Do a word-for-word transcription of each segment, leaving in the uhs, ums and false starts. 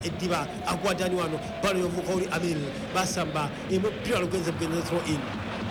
Ediba agwadani wano balo yovuka uli Amil basamba emupira lugenze bugenze throw in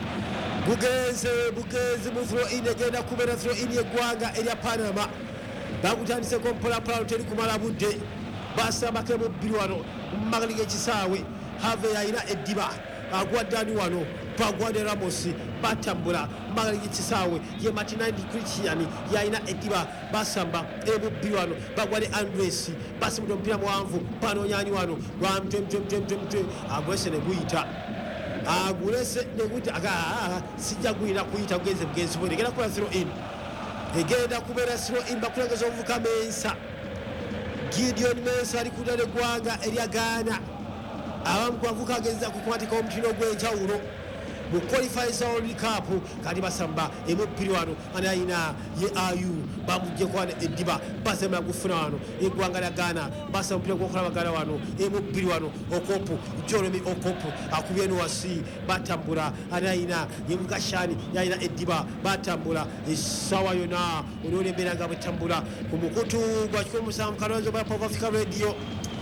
bugenze bugenze mu throw in egenda kubera throw in yegwanga erya Panama bakutandise ko mpola mpola teri kumala budde basamba ke mubiri wano magali ekisaawe have yaina Ediba agwadani wano Pagwade Ramos batambula magali ekisaawe ye Martinez Christian yaina Ediba basamba emubiri wano bagwade Andres basimudo mpira mwanvu pano nyani wano rwam tem tem tem tem tem agwese ne guita agulese ne guita aga sijja guina kuita kugenze bugenzi bwe genda kula throw in egenda kubera throw in bakulengeza ovuka Mensa Gideon Mensa ali kudale gwanga erya Ghana abamu kwavuka ageza kukwatika omutino gw'enjawulo mu qualifiers World Cup kati basamba emupiri wano anayina ye ayu bamuje kwana Ediba basema kufuna wano egwanga la Ghana basa mpira gwokola bagala wano emupiri wano Okopu Jeremy Okopu akubyeno wasi batambula anayina ye mugashani yayina Ediba batambula esawa yona onone beranga batambula ku mukutu gwa kikomusa mkalonzo ba Pop Africa Radio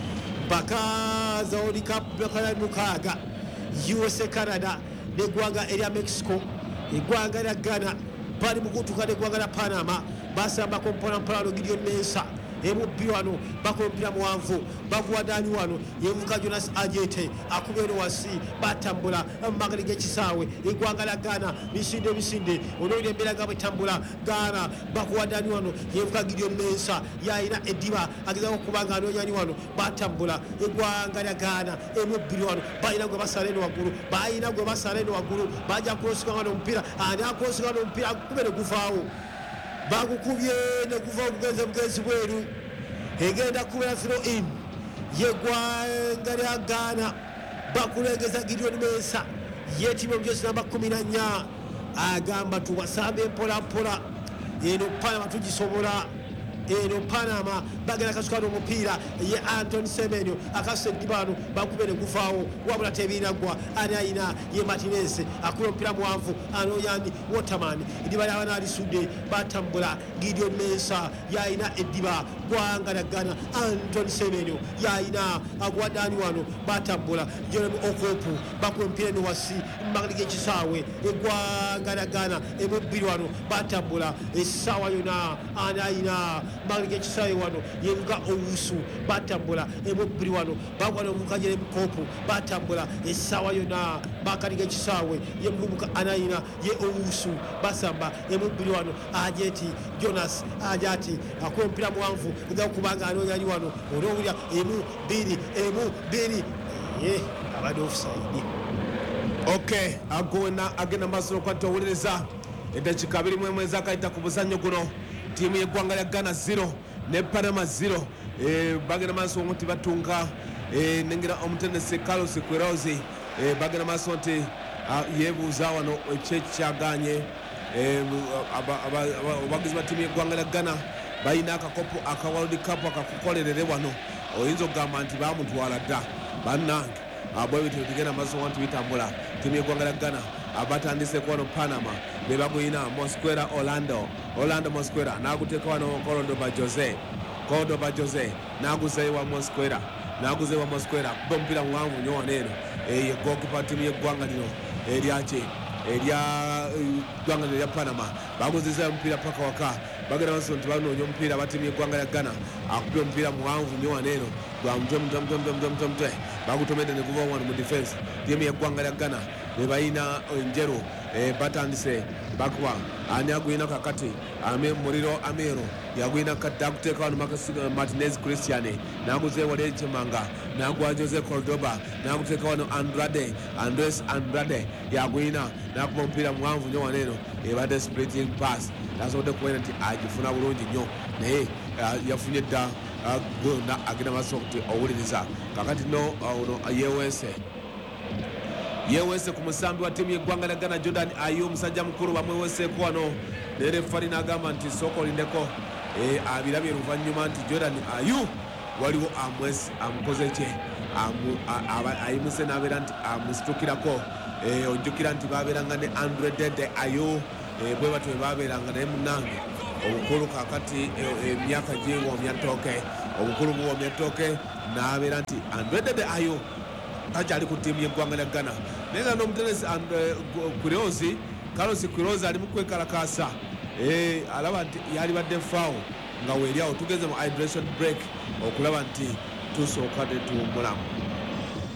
bakaza World Cup bakala mukaga U S A Canada negwanga area Mexico egwanga la Ghana bali mukutuka negwanga la Panama basamba kompona mpalalo Gideon Mensa emubiri wano bakompira muwanvu bagwadani wano yevuka Jonas Ajete akubero wasi batambula magali gekisaawe egwanga la Ghana misinde misinde onone mbera gabo tambula Ghana bakwadani wano yevuka Gideon Mensa yaina Ediba agiza okubanga anonyani wano batambula egwanga la Ghana emubiri wano bayina gwe basaleno waguru bayina gwe basaleno waguru baja crossika wano mpira ani akrosika wano mpira kubere gufaawo bagukubye ne kuva okugenza bugenzi bweru egenda kubera throw in yegwanga lya Ghana bakulengeza Gideon Mensa yetimu omujesi namba kumi na nnya agamba tuwasambe mpola mpola eno Panama tugisobola eno Panama bagenda kasukano omupiira ye Anthony Semenyo akase Dibano bakubere gufaawo wabula tebinagwa ani ayina ye Martinez akuba omupiira muwanvu anoyani Waterman Ediba yabana alisudde batambula Gideon Mensa yayina Ediba gwanga la Ghana Anthony Semenyo yayina agwadani wano batambula Jeremy Okopu bakuba omupiira ne wasi magali gekisaawe egwanga la Ghana emubiri wano batambula essaawa yona ani ayina magali gekisaawe wano yevuga Owusu batambula emubiri wano bagwana omukajere Kopu batambula essaawa yona bakaliga ekisaawe yemubuka anayina ye Owusu basamba emubiri wano Ajeti Jonas Ajati akuba omupiira muwanvu nga kubanga anonyani wano olowulya emu biri emu biri ye abadde offside. Okay, agona agenda masoro kwa towuliriza edakika abiri mwemwe ezakayita ku buzannyo guno tiimu y'eggwanga lya Ghana zero ne Panama zero eh, bagenda maaso nti batunga eh, nengera omutendesi Carlos Queiroz eh, bagenda maaso nti uh, yebuuza wano ekyeki kyaganye eh, abagizi ba tiimu y'eggwanga lya Ghana bayina akakopo aka World Cup akakukolerere wano oyinza okugamba nti bamutwala dda bannange abwe bitu bigenda maaso nti bitambula tiimu y'eggwanga lya Ghana abatandise kwano Panama bebaguyina Mosquera Orlando Orlando Mosquera naguteeka wano Cordoba Jose Cordoba Jose naguzeyo wa Mosquera naguzeyo wa Mosquera kuba omupiira muwanvu nnyo wano eno eyo gokipa tiimu y'eggwanga lino eryaki erya ggwanga lya Panama baguzizayo omupiira paka waka bagenda maaso nti banoonya omupiira batiimu y'eggwanga lya Ghana akubye omupiira muwanvu nnyo wano eno gwamutwe bagutomedde ne guva wano mu defense tiimu y'eggwanga lya Ghana bebayina enjeru batandise bakuba ani aguyina kakati ame Muliro Amero yaguyina kati akuteeka wano Martinez Christian naguze wale Chemanga nagwa Jose Cordoba naguteeka wano Andrade Andres Andrade yaguyina nakuba omupiira muwanvu nnyo wano eno ebadde splitting pass nasobodde kubona nti agifuna bulungi nnyo naye yafunye dda gona agenda maaso nti owuliriza kakati no yewese yewese ku musambi wa tiimu y'eggwanga lya Ghana Jordan Ayew omusajja mukulu bamweweseeko wano ne refari n'agamba nti sooka olindeko abirabye oluvannyuma nti Jordan Ayew waliwo amukoze kye ayimuse n'abeera nti amusitukirako ojjukira nti babeeranga ne Andre Dede Ayew bwe batyo babeeranga naye munnange obukulu kakati emyaka gyewomya ttooke obukulu buwomya ettooke n'abeera nti andwedede ayo takyali ku ttiimu y'eggwanga lya Ghana naye nga n'omutenesi Quirozi Carlos Quirozi ali mu kwekalakaasa alaba nti yalibadde faawo nga weeri awo tugeze mu hydration break okulaba nti tusooka ne tuwummulamu.